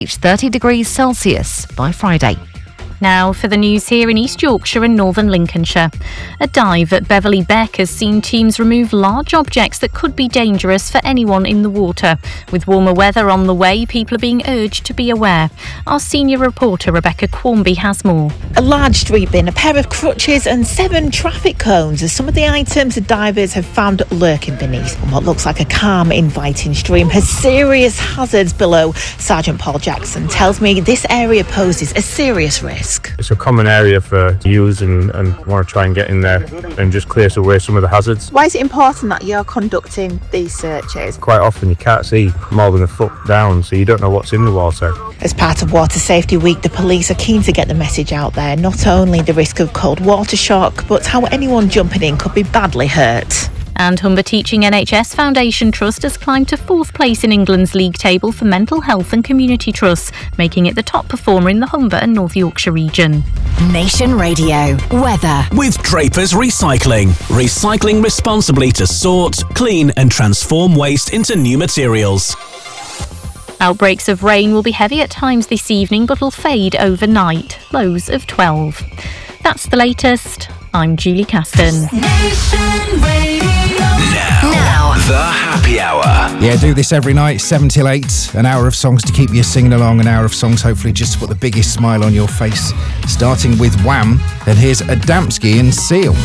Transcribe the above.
reach 30 degrees Celsius by Friday. Now for the news here in East Yorkshire and northern Lincolnshire. A dive at Beverley Beck has seen teams remove large objects that could be dangerous for anyone in the water. With warmer weather on the way, people are being urged to be aware. Our senior reporter Rebecca Quarmby has more. A large street bin, a pair of crutches and 7 traffic cones are some of the items the divers have found lurking beneath what looks like a calm, inviting stream has serious hazards below. Sergeant Paul Jackson tells me this area poses a serious risk. It's a common area for use and want to try and get in there and just clear away some of the hazards. Why is it important that you're conducting these searches? Quite often you can't see more than a foot down, so you don't know what's in the water. As part of Water Safety Week, the police are keen to get the message out there, not only the risk of cold water shock, but how anyone jumping in could be badly hurt. And Humber Teaching NHS Foundation Trust has climbed to 4th place in England's league table for mental health and community trusts, making it the top performer in the Humber and North Yorkshire region. Nation Radio weather with Drapers Recycling. Recycling responsibly to sort, clean and transform waste into new materials. Outbreaks of rain will be heavy at times this evening but will fade overnight. Lows of 12. That's the latest. I'm Julie Caston. Nation Radio. Now, the happy hour. Yeah, do this every night, 7 till 8. An hour of songs to keep you singing along, an hour of songs hopefully just to put the biggest smile on your face. Starting with Wham, and here's Adamski and Seal.